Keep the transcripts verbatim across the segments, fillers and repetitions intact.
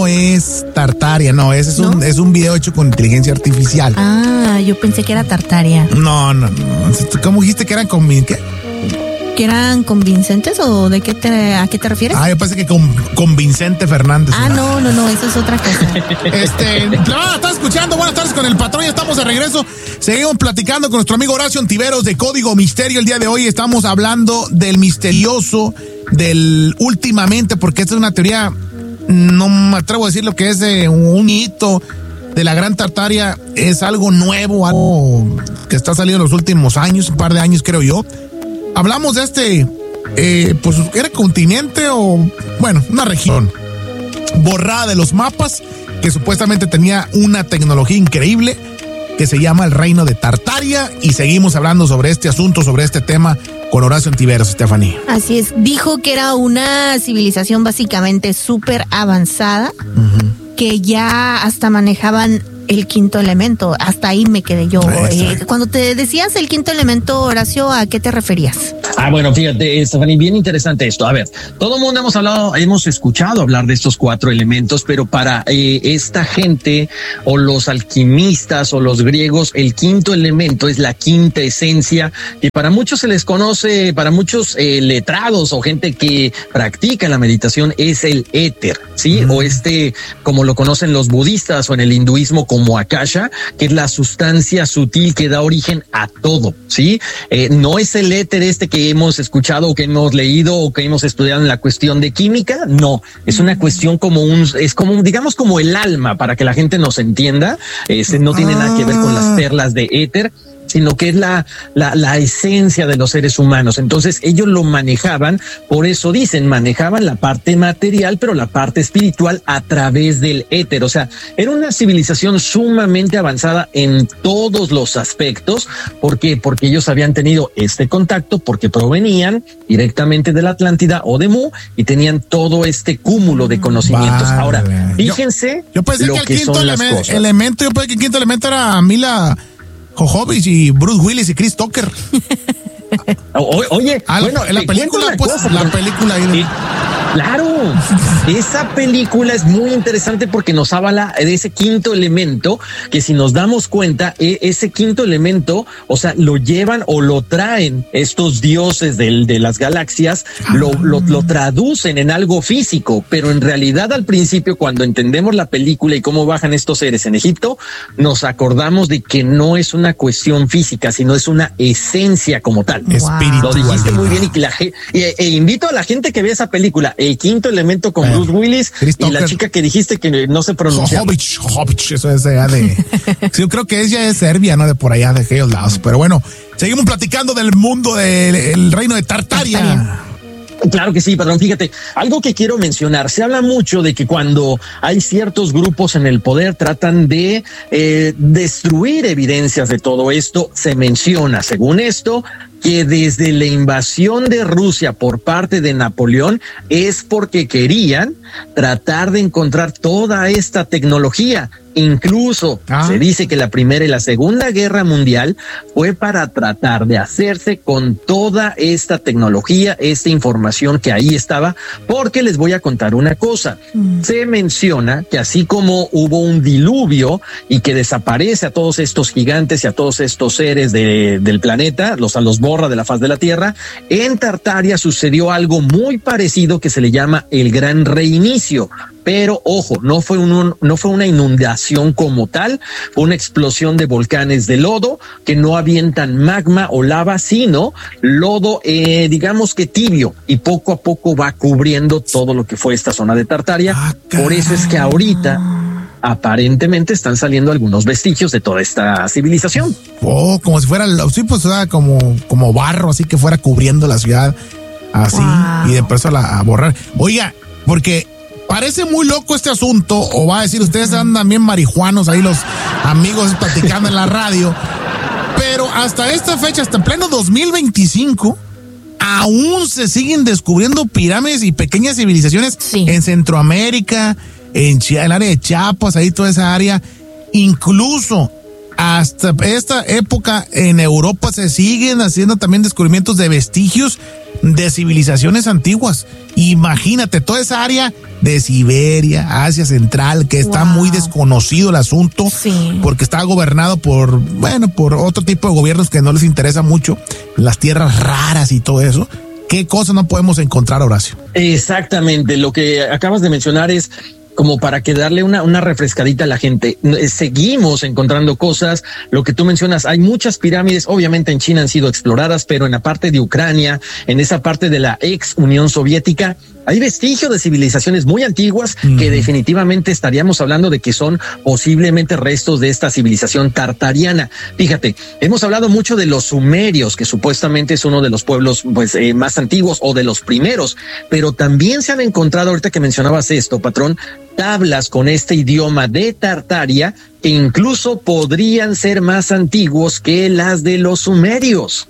es Tartaria, no, ese es, ¿No? Un, es un video hecho con inteligencia artificial. Ah, yo pensé que era Tartaria. No, no, no. ¿Cómo dijiste que eran con qué? ¿Que eran convincentes o de qué te, a qué te refieres? Ah, yo pensé que con, con Vicente Fernández. Ah, no, no, no, eso es otra cosa. Este, no, está escuchando, buenas tardes con el patrón, ya estamos de regreso. Seguimos platicando con nuestro amigo Horacio Ontiveros de Código Misterio. El día de hoy estamos hablando del misterioso, del últimamente, porque esta es una teoría, no me atrevo a decir lo que es de un hito de la Gran Tartaria, es algo nuevo, algo que está saliendo en los últimos años, un par de años creo yo. Hablamos de este, eh, pues, ¿era continente o, bueno, una región borrada de los mapas que supuestamente tenía una tecnología increíble que se llama el Reino de Tartaria? Y seguimos hablando sobre este asunto, sobre este tema con Horacio Ontiveros, Stephanie. Así es, dijo que era una civilización básicamente súper avanzada, uh-huh. que ya hasta manejaban el quinto elemento. Hasta ahí me quedé yo. Eh, cuando te decías el quinto elemento, Horacio, ¿a qué te referías? Ah, bueno, fíjate, Stephanie, bien interesante esto. A ver, todo el mundo hemos hablado, hemos escuchado hablar de estos cuatro elementos, pero para eh, esta gente o los alquimistas o los griegos, el quinto elemento es la quinta esencia, que para muchos se les conoce, para muchos eh, letrados o gente que practica la meditación, es el éter, ¿sí? Mm. O este, como lo conocen los budistas o en el hinduismo, como Akasha, que es la sustancia sutil que da origen a todo, ¿sí? Eh, no es el éter este que hemos escuchado o que hemos leído o que hemos estudiado en la cuestión de química, no, es una cuestión como un, es como, digamos como el alma, para que la gente nos entienda, eh, no tiene nada que ver con las perlas de éter, sino que es la, la, la esencia de los seres humanos. Entonces ellos lo manejaban, por eso dicen, manejaban la parte material, pero la parte espiritual a través del éter. O sea, era una civilización sumamente avanzada en todos los aspectos. ¿Por qué? Porque ellos habían tenido este contacto, porque provenían directamente de la Atlántida o de Mu y tenían todo este cúmulo de conocimientos. Vale. Ahora, fíjense yo, yo pensé lo que el que quinto son elemen- las cosas. elemento, yo pensé que el quinto elemento era Mila Jovovich y Bruce Willis y Chris Tucker. O, oye, ah, bueno, en la película, pues, cosa, la película. Eh, claro, esa película es muy interesante porque nos habla de ese quinto elemento, que si nos damos cuenta, eh, ese quinto elemento, o sea, lo llevan o lo traen estos dioses del, de las galaxias, ah. lo, lo, lo traducen en algo físico, pero en realidad al principio, cuando entendemos la película y cómo bajan estos seres en Egipto, nos acordamos de que no es una cuestión física, sino es una esencia como tal. Espiritual. Lo dijiste muy bien y, que la, e, e invito a la gente que vea esa película, El Quinto Elemento con bueno, Bruce Willis Chris y Tucker. La chica que dijiste que no se pronuncia. Jovovich, Jovovich, eso es allá de... sí, yo creo que ella es Serbia, ¿no? De por allá, de aquellos lados. Pero bueno, seguimos platicando del mundo del reino de Tartaria. Tartaria. Claro que sí, perdón, fíjate, algo que quiero mencionar, se habla mucho de que cuando hay ciertos grupos en el poder tratan de eh, destruir evidencias de todo esto, se menciona, según esto, que desde la invasión de Rusia por parte de Napoleón es porque querían tratar de encontrar toda esta tecnología. Incluso ah. se dice que la Primera y la Segunda Guerra Mundial fue para tratar de hacerse con toda esta tecnología, esta información que ahí estaba, porque les voy a contar una cosa. Mm. Se menciona que así como hubo un diluvio y que desaparece a todos estos gigantes y a todos estos seres de, del planeta, los a los borra de la faz de la Tierra, en Tartaria sucedió algo muy parecido que se le llama el Gran Reinicio. Pero ojo, no fue un, no fue una inundación como tal, fue una explosión de volcanes de lodo que no avientan magma o lava, sino lodo, eh, digamos que tibio, y poco a poco va cubriendo todo lo que fue esta zona de Tartaria. Ah, por eso es que ahorita aparentemente están saliendo algunos vestigios de toda esta civilización. Oh, como si fuera, sí, pues, o sea, como, como barro, así que fuera cubriendo la ciudad, así, wow. Y después a, la, a borrar. Oiga, porque parece muy loco este asunto, o va a decir, ustedes andan bien marihuanos ahí los amigos platicando en la radio, pero hasta esta fecha, hasta en pleno dos mil veinticinco, aún se siguen descubriendo pirámides y pequeñas civilizaciones sí. en Centroamérica, en el área de Chiapas, ahí toda esa área. Incluso hasta esta época en Europa se siguen haciendo también descubrimientos de vestigios de civilizaciones antiguas. Imagínate toda esa área de Siberia, Asia Central, que está wow. muy desconocido el asunto, sí. porque está gobernado por, bueno, por otro tipo de gobiernos que no les interesa mucho, las tierras raras y todo eso. ¿Qué cosas no podemos encontrar, Horacio? Exactamente, lo que acabas de mencionar es como para que darle una, una refrescadita a la gente. Seguimos encontrando cosas, lo que tú mencionas, hay muchas pirámides, obviamente en China han sido exploradas, pero en la parte de Ucrania, en esa parte de la ex Unión Soviética, hay vestigios de civilizaciones muy antiguas uh-huh. que definitivamente estaríamos hablando de que son posiblemente restos de esta civilización tartariana. Fíjate, hemos hablado mucho de los sumerios, que supuestamente es uno de los pueblos pues eh, más antiguos o de los primeros, pero también se han encontrado, ahorita que mencionabas esto, patrón, tablas con este idioma de Tartaria que incluso podrían ser más antiguos que las de los sumerios.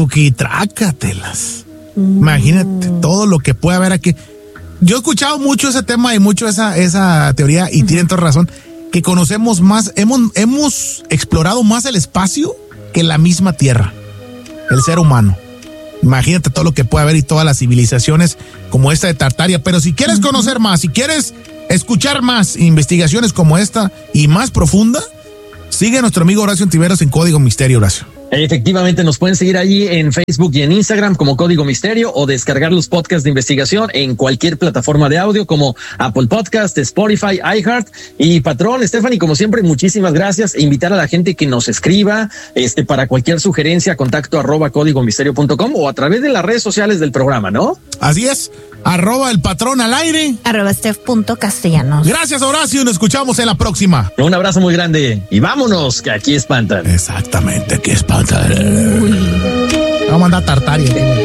Truquitrácatelas. Imagínate todo lo que puede haber aquí. Yo he escuchado mucho ese tema y mucho esa, esa teoría y uh-huh. tienen toda razón, que conocemos más, hemos, hemos explorado más el espacio que la misma Tierra, el ser humano. Imagínate todo lo que puede haber y todas las civilizaciones como esta de Tartaria. Pero si quieres uh-huh. conocer más, si quieres escuchar más investigaciones como esta y más profunda, sigue a nuestro amigo Horacio Tiveros en Código Misterio, Horacio. Efectivamente, nos pueden seguir allí en Facebook y en Instagram como Código Misterio o descargar los podcasts de investigación en cualquier plataforma de audio como Apple Podcast, Spotify, iHeart. Y patrón, Stephanie, como siempre, muchísimas gracias. E invitar a la gente que nos escriba este para cualquier sugerencia, contacto arroba código misterio punto com o a través de las redes sociales del programa, ¿no? Así es, arroba el patrón al aire. Arroba Steph punto castellanos. Gracias, Horacio, nos escuchamos en la próxima. Un abrazo muy grande y vámonos, que aquí espantan. Exactamente, aquí espantan. Uy. Vamos a mandar Tartaria.